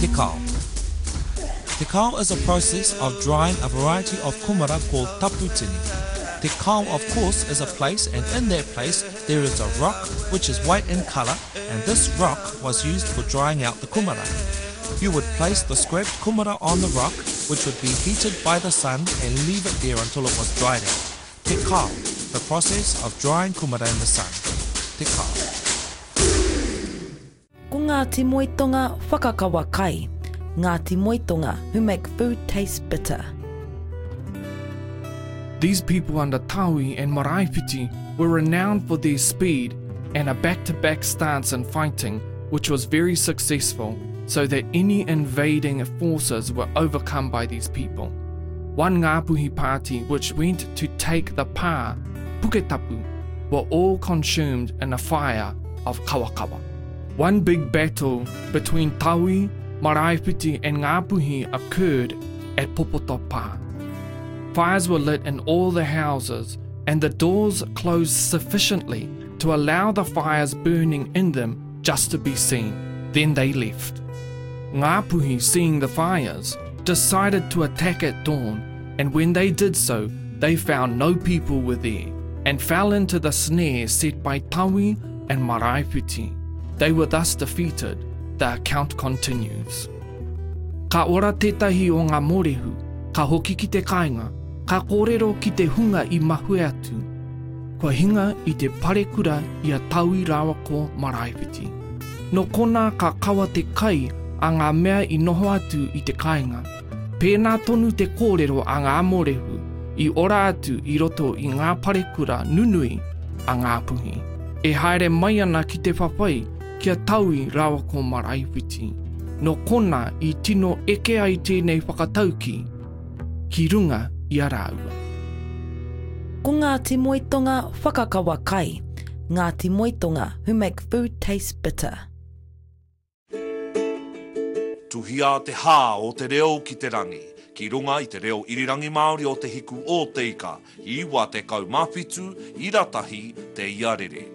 Te kao. Te kao is a process of drying a variety of kumara called taputini. Te kao, of course, is a place, and in that place there is a rock which is white in colour, and this rock was used for drying out the kumara. You would place the scraped kumara on the rock, which would be heated by the sun, and leave it there until it was dried out. Te kao, the process of drying kumara in the sun. Te kao. Ko ngā timoitonga whakakawa kai, ngā timoitonga who make food taste bitter. These people under Taui and Maraepiti were renowned for their speed and a back-to-back stance in fighting, which was very successful, so that any invading forces were overcome by these people. One Ngāpuhi party which went to take the pā, Puketapu, were all consumed in a fire of Kawakawa. One big battle between Taui, Maraepiti and Ngāpuhi occurred at Popotopā. Fires were lit in all the houses, and the doors closed sufficiently to allow the fires burning in them just to be seen. Then they left. Ngāpuhi, seeing the fires, decided to attack at dawn, and when they did so, they found no people were there, and fell into the snare set by Taui and Maraepiti. They were thus defeated. The account continues. Ka ora tētahi o ngā morehu, ka hoki ki te kāinga, ka kōrero ki te hunga I mahue atu. Kua hinga I te parekura I a Taui rawa ko Maraepiti. No kona ka kawa te kai a ngā mea I noho atu I te kāinga. Pēnā tonu te kōrero a ngā morehu I ora atu I roto I ngā parekura nunui a Ngāpuhi. E haere mai ana ki te whawhai kia Taui rawa ko Maraepiti. No kona I tino eke ai tēnei whakatauki ki runga I a rāua. Ko ngā timoitonga whakakawa kai, ngā timoitonga who make food taste bitter. Tuhia te hā o te reo ki te rangi, ki runga I te reo irirangi Māori o te hiku o te ika, I iwa te kaumawhitu, I ratahi te iarere.